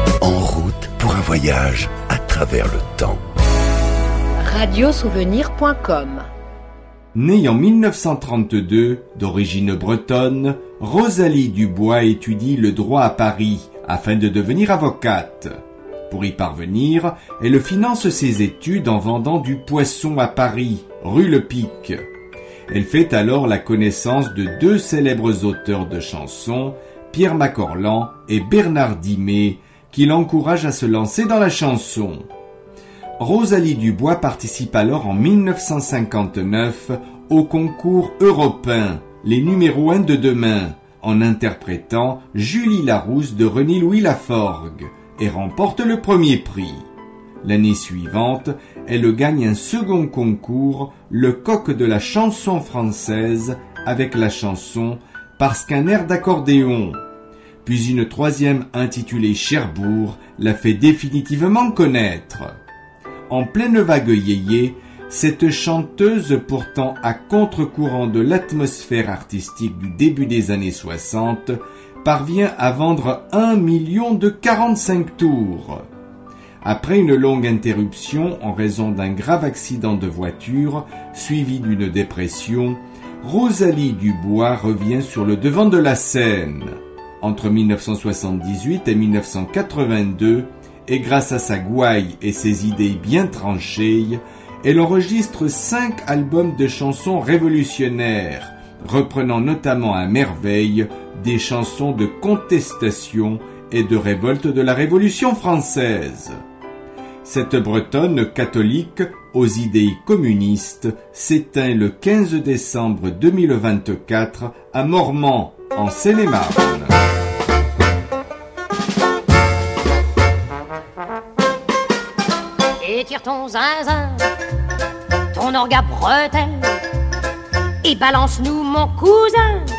En route pour un voyage à travers le temps. Radiosouvenir.com. Née en 1932, d'origine bretonne, Rosalie Dubois étudie le droit à Paris afin de devenir avocate. Pour y parvenir, elle finance ses études en vendant du poisson à Paris, rue Le Pic. Elle fait alors la connaissance de deux célèbres auteurs de chansons, Pierre Macorlan et Bernard Dimet, qui l'encouragent à se lancer dans la chanson. Rosalie Dubois participe alors en 1959 au concours européen, les numéros 1 de demain, en interprétant Julie Larousse de René-Louis Laforgue, et remporte le premier prix. L'année suivante, elle gagne un second concours, le Coq de la chanson française, avec la chanson « Parce qu'un air d'accordéon ». Puis une troisième intitulée Cherbourg la fait définitivement connaître. En pleine vague yéyé, cette chanteuse pourtant à contre-courant de l'atmosphère artistique du début des années 60 parvient à vendre 1 million de 45 tours. Après une longue interruption en raison d'un grave accident de voiture suivi d'une dépression, Rosalie Dubois revient sur le devant de la scène. Entre 1978 et 1982, et grâce à sa gouaille et ses idées bien tranchées, elle enregistre 5 albums de chansons révolutionnaires, reprenant notamment à merveille des chansons de contestation et de révolte de la Révolution française. Cette Bretonne catholique aux idées communistes s'éteint le 15 décembre 2024 à Mormant, en Seine-et-Marne. Étire ton zinzin, ton orga bretelle, et balance-nous mon cousin